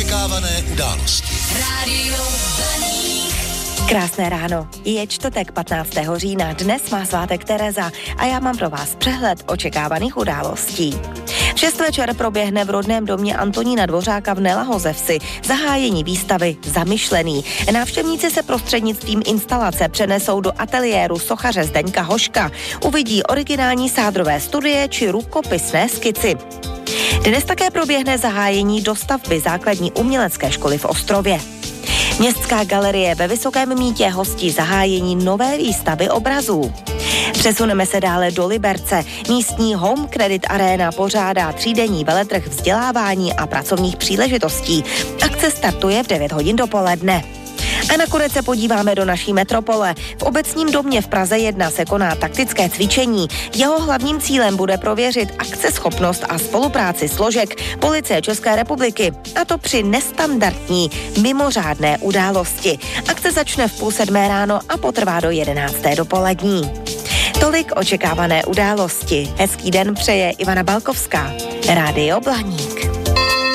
očekávané události. Rádio Blaník. Krásné ráno. Je čtvrtek 15. října, dnes má svátek Tereza a já mám pro vás přehled očekávaných událostí. V 6 večer proběhne v rodném domě Antonína Dvořáka v Nelahozevsi zahájení výstavy Zamyšlený. Návštěvníci se prostřednictvím instalace přenesou do ateliéru sochaře Zdeňka Hoška. Uvidí originální sádrové studie či rukopisné skici. Dnes také proběhne zahájení dostavby základní umělecké školy v Ostrově. Městská galerie ve Vysokém Mýtě hostí zahájení nové výstavy obrazů. Přesuneme se dále do Liberce. Místní Home Credit Arena pořádá třídenní veletrh vzdělávání a pracovních příležitostí. Akce startuje v 9 hodin dopoledne. A nakonec se podíváme do naší metropole. V obecním domě v Praze 1 se koná taktické cvičení. Jeho hlavním cílem bude prověřit akceschopnost a spolupráci složek Policie České republiky. A to při nestandardní, mimořádné události. Akce začne v 6:30 ráno a potrvá do 11. dopolední. Tolik očekávané události. Hezký den přeje Ivana Balkovská. Rádio Blaník.